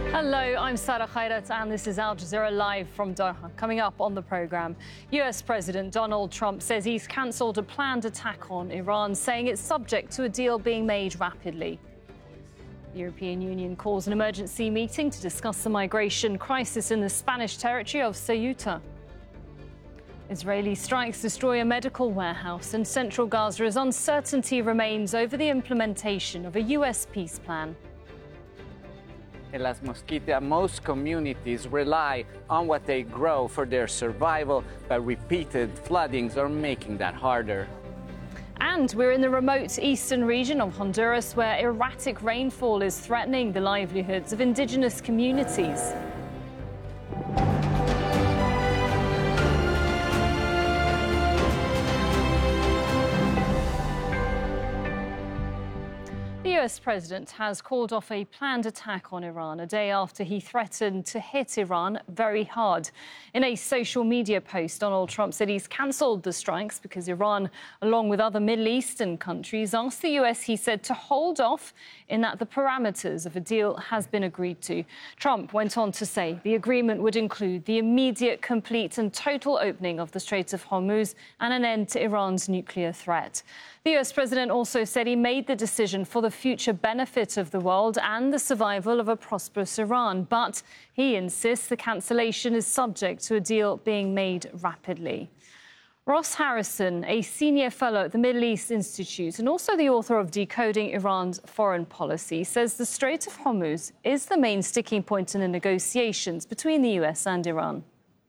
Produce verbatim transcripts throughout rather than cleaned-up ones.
Hello, I'm Sarah Khairat and this is Al Jazeera Live from Doha. Coming up on the programme, U S President Donald Trump says he's cancelled a planned attack on Iran, saying it's subject to a deal being made rapidly. The European Union calls an emergency meeting to discuss the migration crisis in the Spanish territory of Ceuta. Israeli strikes destroy a medical warehouse in central Gaza as uncertainty remains over the implementation of a U S peace plan. In Las Mosquitas, most communities rely on what they grow for their survival, but repeated floodings are making that harder. And we're in the remote eastern region of Honduras, where erratic rainfall is threatening the livelihoods of indigenous communities. The U S president has called off a planned attack on Iran a day after he threatened to hit Iran very hard. In a social media post, Donald Trump said he's cancelled the strikes because Iran, along with other Middle Eastern countries, asked the U S, he said, to hold off in that the parameters of a deal has been agreed to. Trump went on to say the agreement would include the immediate, complete and total opening of the Strait of Hormuz and an end to Iran's nuclear threat. The U S president also said he made the decision for the future benefit of the world and the survival of a prosperous Iran. But he insists the cancellation is subject to a deal being made rapidly. Ross Harrison, a senior fellow at the Middle East Institute and also the author of Decoding Iran's Foreign Policy, says the Strait of Hormuz is the main sticking point in the negotiations between the U S and Iran.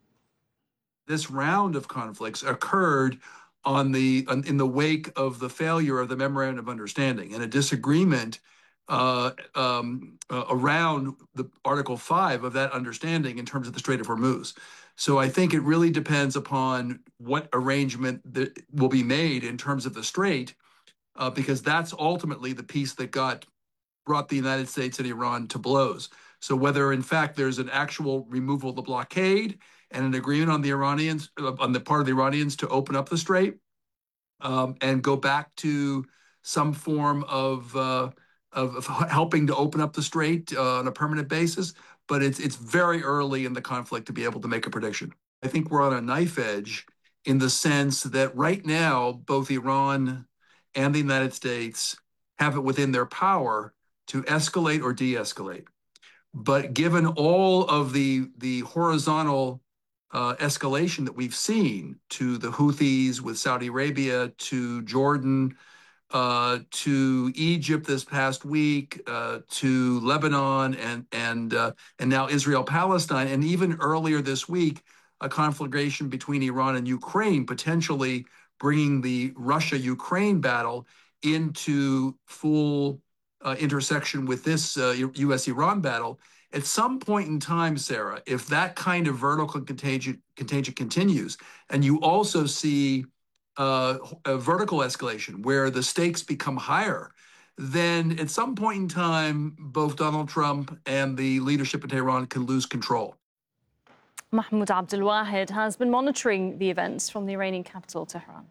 This round of conflicts occurred on the on, in the wake of the failure of the Memorandum of Understanding and a disagreement uh, um, uh, around the Article five of that understanding in terms of the Strait of Hormuz. So I think it really depends upon what arrangement that will be made in terms of the Strait, uh, because that's ultimately the piece that got brought the United States and Iran to blows. So whether, in fact, there's an actual removal of the blockade and an agreement on the Iranians, on the part of the Iranians to open up the Strait um, and go back to some form of, uh, of, of helping to open up the Strait uh, on a permanent basis. But it's, it's very early in the conflict to be able to make a prediction. I think we're on a knife edge in the sense that right now, both Iran and the United States have it within their power to escalate or de-escalate. But given all of the, the horizontal uh, escalation that we've seen to the Houthis with Saudi Arabia, to Jordan, uh, to Egypt this past week, uh, to Lebanon, and, and, uh, and now Israel-Palestine, and even earlier this week, a conflagration between Iran and Ukraine, potentially bringing the Russia-Ukraine battle into full Uh, intersection with this uh, U S Iran battle. At some point in time, Sarah, if that kind of vertical contagion, contagion continues, and you also see uh, a vertical escalation where the stakes become higher, then at some point in time, both Donald Trump and the leadership in Tehran can lose control. Mahmoud Abdelwahed has been monitoring the events from the Iranian capital, Tehran.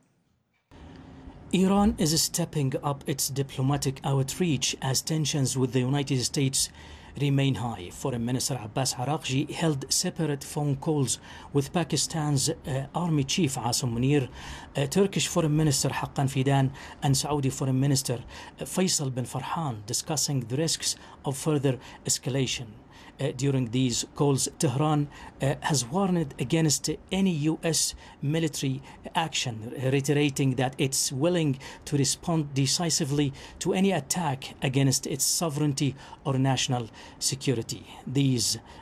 Iran is stepping up its diplomatic outreach as tensions with the United States remain high. Foreign Minister Abbas Araghchi held separate phone calls with Pakistan's uh, Army Chief Asim Munir, uh, Turkish Foreign Minister Haqqan Fidan, and Saudi Foreign Minister uh, Faisal bin Farhan, discussing the risks of further escalation. Uh, during these calls, Tehran uh, has warned against any U S military action, reiterating that it's willing to respond decisively to any attack against its sovereignty or national security. These